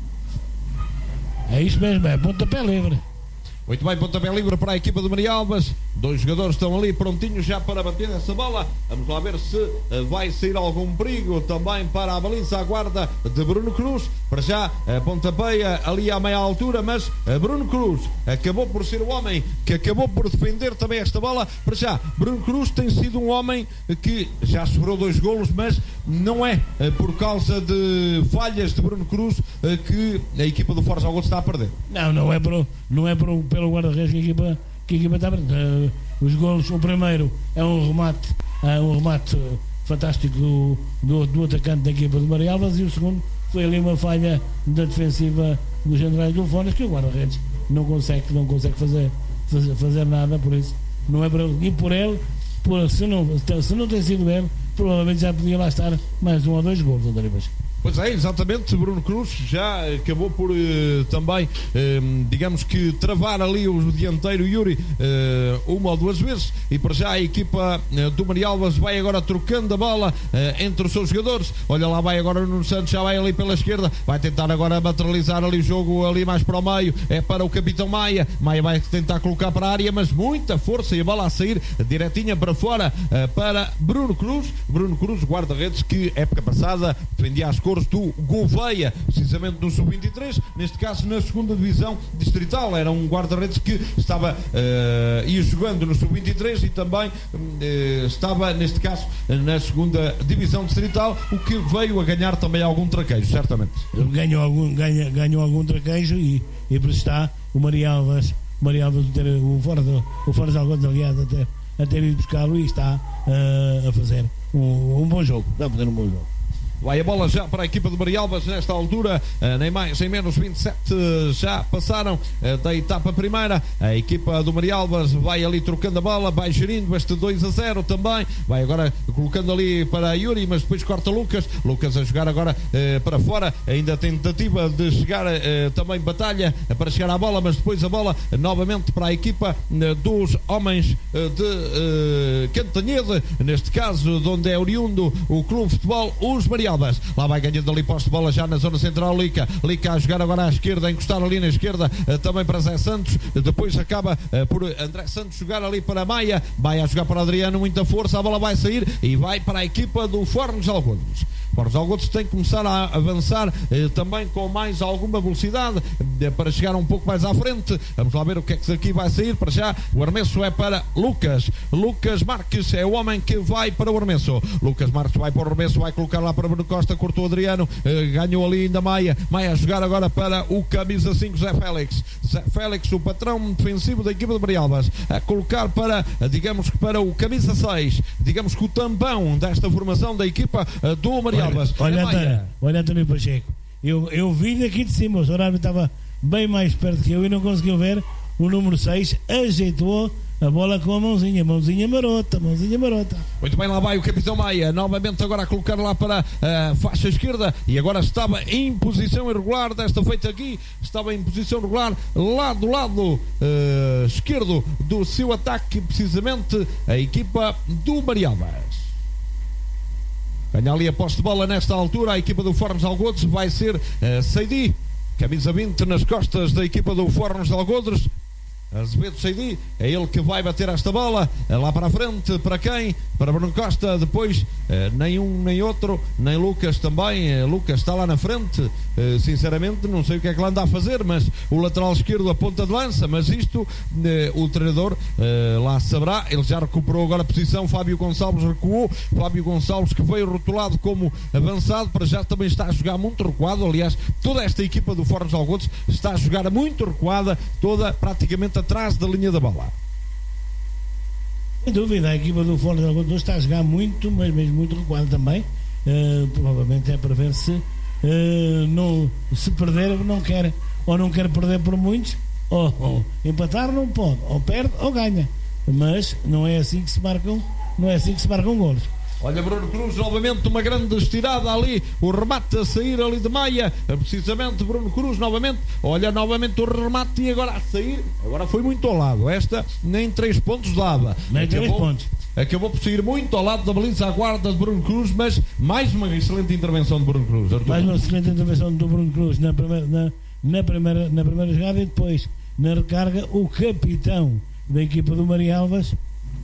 É isso mesmo, é pontapé livre. Muito bem, pontapé livre para a equipa do Marialvas. Dois jogadores estão ali prontinhos já para bater essa bola. Vamos lá ver se uh, vai sair algum perigo também para a baliza, a guarda de Bruno Cruz. Para já, uh, pontapeia ali à meia altura, mas uh, Bruno Cruz acabou por ser o homem que acabou por defender também esta bola. Para já, Bruno Cruz tem sido um homem que já sofreu dois golos, mas não é uh, por causa de falhas de Bruno Cruz uh, que a equipa do Fortes Algodos está a perder. Não, não é por, não é por, pelo guarda-redes que a equipa, que a equipa está a perder. Uh, os golos, o primeiro é um remate, uh, um remate uh, fantástico do, do, do atacante da equipa do Marialvas, e o segundo foi ali uma falha da defensiva dos Generais do Fones, que o guarda-redes não consegue, não consegue fazer, fazer, fazer nada. Por isso não é para ele, e por ele, por, se, não, se não tem sido ele, provavelmente já podia lá estar mais um ou dois golos, António Baixinho. Pois é, exatamente. Bruno Cruz já acabou por uh, também, uh, digamos que, travar ali o dianteiro Yuri uh, uma ou duas vezes, e para já a equipa uh, do Marialvas vai agora trocando a bola uh, entre os seus jogadores. Olha, lá vai agora o Nuno Santos, já vai ali pela esquerda, vai tentar agora materializar ali o jogo ali mais para o meio, é para o capitão Maia. Maia vai tentar colocar para a área, mas muita força, e a bola a sair direitinha para fora uh, para Bruno Cruz. Bruno Cruz, guarda-redes que época passada defendia as cores do Gouveia, precisamente no sub vinte e três, neste caso na segunda divisão distrital. Era um guarda-redes que estava uh, ia jogando no sub vinte e três e também uh, estava, neste caso, na segunda divisão distrital, o que veio a ganhar também algum traquejo, certamente. Ganhou algum, ganha, ganhou algum traquejo e, e por isso está o Marialvas, o Marialvas, o Fortes, o Fortes Algodos, aliás, até, a ter ido buscá-lo, e está uh, a fazer um, um bom jogo. Está a fazer um bom jogo. Vai a bola já para a equipa de Marialvas nesta altura, uh, nem mais nem menos vinte e sete uh, já passaram uh, da etapa primeira. A equipa do Marialvas vai ali trocando a bola, vai gerindo este dois a zero também, vai agora colocando ali para Yuri, mas depois corta Lucas, Lucas a jogar agora uh, para fora, ainda tentativa de chegar uh, também batalha uh, para chegar à bola, mas depois a bola uh, novamente para a equipa uh, dos homens uh, de uh, Cantanhede, neste caso de onde é oriundo o Clube de Futebol os Marialvas. Lá vai ganhando ali posto de bola já na zona central. Lica, Lica a jogar agora à esquerda, a encostar ali na esquerda uh, também para Zé Santos. Depois acaba uh, por André Santos jogar ali para Maia. Vai a jogar para Adriano, muita força. A bola vai sair e vai para a equipa do Fornos Algodos. Fornos Algodos tem que começar a avançar eh, também com mais alguma velocidade eh, para chegar um pouco mais à frente. Vamos lá ver o que é que daqui vai sair. Para já o arremesso é para Lucas Lucas Marques, é o homem que vai para o arremesso. Lucas Marques vai para o arremesso, vai colocar lá para Bruno Costa, cortou Adriano, eh, ganhou ali ainda Maia Maia a jogar agora para o camisa cinco, Zé Félix Zé Félix, o patrão defensivo da equipa de Marialvas, a colocar para, digamos que para o camisa seis, digamos que o tampão desta formação da equipa uh, do Marialvas. Olha, olha, olha António Pacheco, eu, eu vi daqui de cima, o horário estava bem mais perto que eu e não conseguiu ver. O número seis ajeitou a bola com a mãozinha, mãozinha marota, mãozinha marota. Muito bem, lá vai o capitão Maia, novamente agora a colocar lá para a faixa esquerda, e agora estava em posição irregular, desta feita aqui, estava em posição regular, lá do lado uh, esquerdo do seu ataque, precisamente a equipa do Marialvas. Ganha ali a posse de bola nesta altura, a equipa do Fornos Algodos vai ser uh, Seidi, camisa vinte nas costas da equipa do Fornos Algodos. Azevedo Seidi, é ele que vai bater esta bola lá para a frente, para quem? Para Bruno Costa, depois eh, nem um nem outro, nem Lucas também, eh, Lucas está lá na frente, eh, sinceramente não sei o que é que ele anda a fazer, mas o lateral esquerdo a ponta de lança, mas isto eh, o treinador eh, lá saberá. Ele já recuperou agora a posição, Fábio Gonçalves recuou, Fábio Gonçalves que veio rotulado como avançado, para já também está a jogar muito recuado. Aliás, toda esta equipa do Fornos Algodos está a jogar muito recuada, toda praticamente atrás da linha da bola. Sem dúvida, a equipa do Fornos Algodos está a jogar muito, mas mesmo muito recuado também. Uh, provavelmente é para ver se uh, não, se perder não quer, ou não quer perder por muitos, ou, ou empatar não pode, ou perde ou ganha, mas não é assim que se marcam, não é assim que se marcam golos. Olha Bruno Cruz, novamente uma grande estirada ali, o remate a sair ali de Maia, precisamente Bruno Cruz novamente, olha novamente o remate e agora a sair, agora foi muito ao lado, esta nem três pontos dava, nem três pontos. Acabou por sair muito ao lado da baliza à guarda de Bruno Cruz, mas mais uma excelente intervenção de Bruno Cruz. Arthur. Mais uma excelente intervenção do Bruno Cruz na primeira, na, na primeira, na primeira jogada, e depois na recarga o capitão da equipa do Marialvas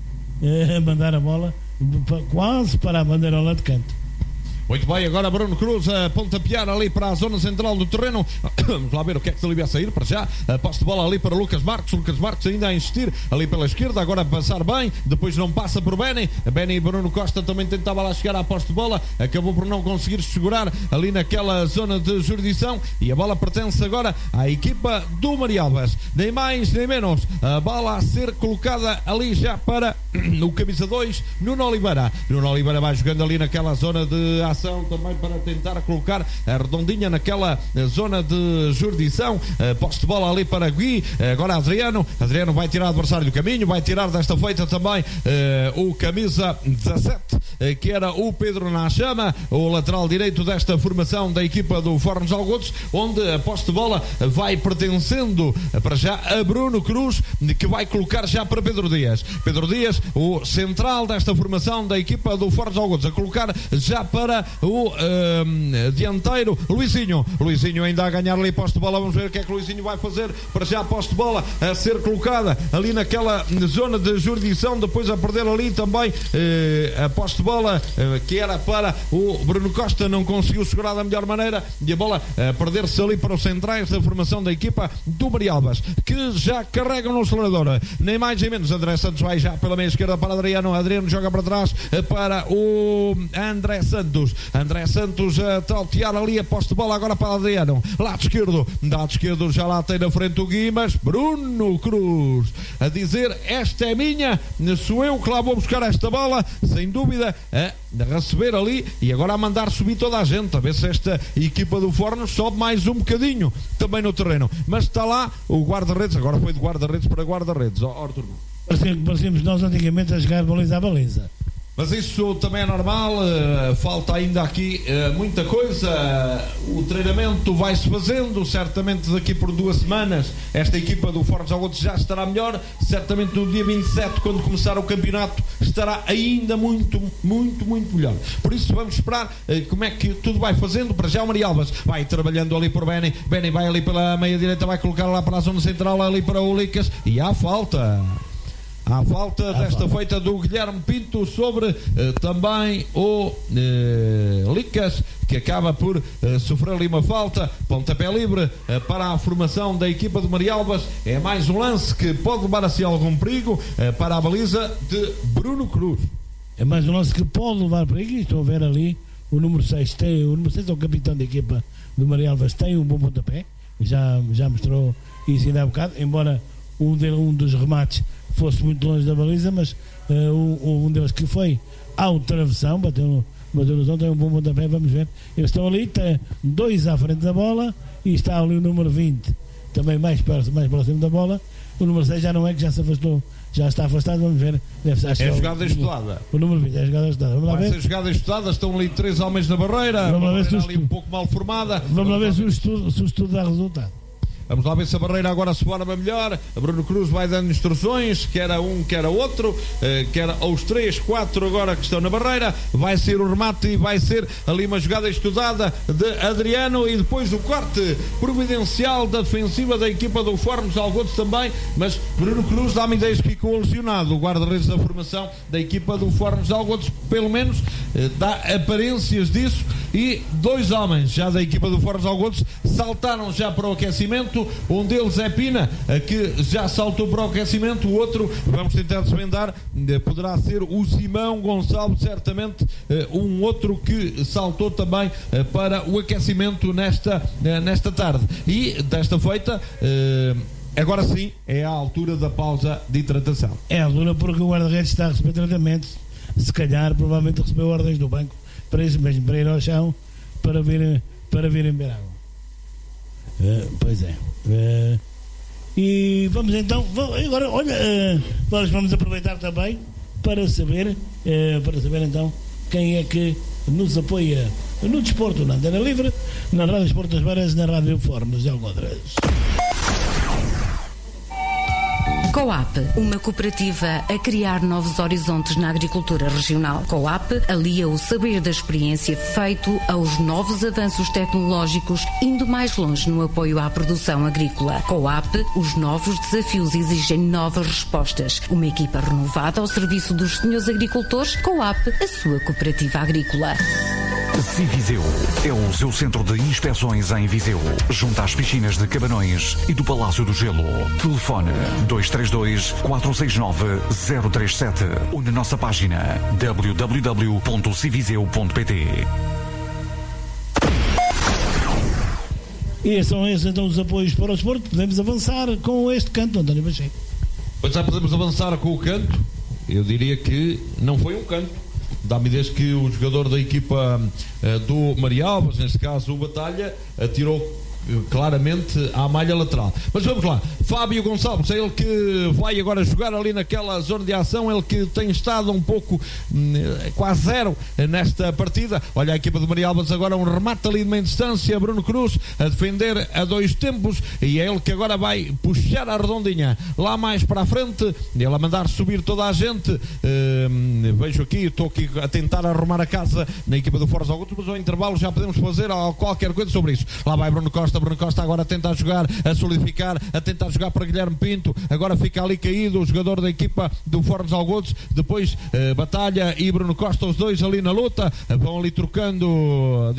eh, a mandar a bola quase para a bandeirola de canto. Muito bem, agora Bruno Cruz a pontapear ali para a zona central do terreno. Vamos lá ver o que é que se ali vai sair. Para já, a posse de bola ali para Lucas Marques. Lucas Marques ainda a insistir ali pela esquerda, agora a passar bem, depois não passa por Beni. Beni e Bruno Costa também tentava lá chegar à posse de bola, acabou por não conseguir segurar ali naquela zona de jurisdição, e a bola pertence agora à equipa do Marialvas. Nem mais nem menos, a bola a ser colocada ali já para o camisa dois, Nuno Oliveira. Nuno Oliveira vai jogando ali naquela zona de ação também para tentar colocar a redondinha naquela zona de jurisdição. Posse de bola ali para Gui, agora Adriano. Adriano vai tirar o adversário do caminho, vai tirar desta feita também uh, o camisa dezassete, uh, que era o Pedro Nachama, o lateral direito desta formação da equipa do Fornos Algodos, onde a posse de bola vai pertencendo uh, para já a Bruno Cruz, que vai colocar já para Pedro Dias. Pedro Dias, o central desta formação da equipa do Fornos Algodos, a colocar já para o uh, dianteiro Luizinho. Luizinho ainda a ganhar ali posse de bola. Vamos ver o que é que o Luizinho vai fazer. Para já a posse de bola a ser colocada ali naquela zona de jurisdição, depois a perder ali também uh, a posse de bola uh, que era para o Bruno Costa, não conseguiu segurar da melhor maneira, e a bola a perder-se ali para os centrais da formação da equipa do Marialvas, que já carregam no acelerador, nem mais nem menos. André Santos vai já pela meia esquerda para Adriano. Adriano joga para trás uh, para o André Santos. André Santos a trautear ali a posse de bola agora para Adriano. Lado esquerdo, lado esquerdo já lá tem na frente o Guimas. Bruno Cruz a dizer: esta é minha, sou eu que lá vou buscar esta bola, sem dúvida, a receber ali e agora a mandar subir toda a gente, a ver se esta equipa do Fornos sobe mais um bocadinho também no terreno. Mas está lá o guarda-redes, agora foi de guarda-redes para guarda-redes. Ó, Arthur. Parecemos nós antigamente a jogar baliza a baliza. Mas isso também é normal, uh, falta ainda aqui uh, muita coisa. Uh, o treinamento vai-se fazendo, certamente daqui por duas semanas esta equipa do Fornos Algodos já estará melhor, certamente no dia vinte e sete, quando começar o campeonato, estará ainda muito, muito, muito melhor. Por isso vamos esperar uh, como é que tudo vai fazendo. Para já o Marialvas vai trabalhando ali por Beni, Beni vai ali pela meia direita, vai colocar lá para a zona central, ali para o Licas, e há falta. À falta à desta falta. feita do Guilherme Pinto sobre eh, também o eh, Licas, que acaba por eh, sofrer ali uma falta. Pontapé livre eh, para a formação da equipa do Marialbas. É mais um lance que pode levar assim algum perigo eh, para a baliza de Bruno Cruz. É mais um lance que pode levar perigo. Estou a ver ali o número seis. Tem, o número seis é o capitão da equipa do Marialbas, tem um bom pontapé. Já, já mostrou isso ainda há bocado, embora um, de, um dos remates fosse muito longe da baliza, mas uh, um, um deles que foi ao travessão, bateu, bateu no zão, tem um bom pontapé. Vamos ver, eles estão ali, tem dois à frente da bola e está ali o número vinte também mais, perto, mais próximo da bola. O número seis já não é, que já se afastou, já está afastado. Vamos ver, deve, acho É que jogada o, estudada. O, o número vinte é jogada estudada. Vamos lá Vai ver. ser jogada estudada, estão ali três homens na barreira. Vamos lá ver se o ali estudo- um pouco mal formada. Vamos lá ver se o estudo, se o estudo dá resultado. Vamos lá ver se a barreira agora se forma melhor. A Bruno Cruz vai dando instruções, quer a um, quer a outro, eh, quer aos três, quatro agora que estão na barreira. Vai ser o remate e vai ser ali uma jogada estudada de Adriano e depois o corte providencial da defensiva da equipa do Fornos Algodos também, mas Bruno Cruz dá-me ideias que ficou lesionado. O guarda-redes da formação da equipa do Fornos Algodos, pelo menos eh, dá aparências disso, e dois homens já da equipa do Fornos Algodos saltaram já para o aquecimento. Um deles é Pina, que já saltou para o aquecimento. O outro, vamos tentar desvendar, poderá ser o Simão Gonçalves, certamente um outro que saltou também para o aquecimento nesta, nesta tarde. E desta feita, agora sim, é a altura da pausa de hidratação. É a altura porque o guarda-redes está a receber tratamento. Se calhar, provavelmente recebeu ordens do banco para isso mesmo, para ir ao chão, para vir, para vir em beber água. Uh, pois é. Uh, e vamos então, vamos, agora, olha, uh, nós vamos aproveitar também para saber, uh, para saber então quem é que nos apoia no desporto, na Antena Livre, na Rádio Esporte das Varas, na Rádio Fornos de Algodres. Coap, uma cooperativa a criar novos horizontes na agricultura regional. Coap alia o saber da experiência feito aos novos avanços tecnológicos, indo mais longe no apoio à produção agrícola. Coap, os novos desafios exigem novas respostas. Uma equipa renovada ao serviço dos senhores agricultores. Coap, a sua cooperativa agrícola. Civiseu é o seu centro de inspeções em Viseu, junto às piscinas de Cabanões e do Palácio do Gelo. Telefone dois três dois, quatro seis nove, zero três sete ou na nossa página w w w ponto civiseu ponto p t. E são esses então os apoios para o desporto. Podemos avançar com este canto, António Pacheco. Pois já podemos avançar com o canto. Eu diria que não foi um canto. Dá-me ideia que o jogador da equipa uh, do Marialbas, neste caso o Batalha, atirou uh, claramente à malha lateral. Mas vamos lá, Fábio Gonçalves, é ele que vai agora jogar ali naquela zona de ação, ele que tem estado um pouco uh, quase zero uh, nesta partida. Olha a equipa do Marialbas agora, um remate ali de meia distância, Bruno Cruz a defender a dois tempos, e é ele que agora vai puxar a redondinha lá mais para a frente, ele a mandar subir toda a gente. Uh, vejo aqui, estou aqui a tentar arrumar a casa na equipa do Fornos Algodos, mas ao intervalo já podemos fazer qualquer coisa sobre isso. Lá vai Bruno Costa, Bruno Costa agora a tentar jogar, a solidificar, a tentar jogar para Guilherme Pinto, agora fica ali caído o jogador da equipa do Fornos Algodos, depois uh, Batalha e Bruno Costa, os dois ali na luta, vão ali trocando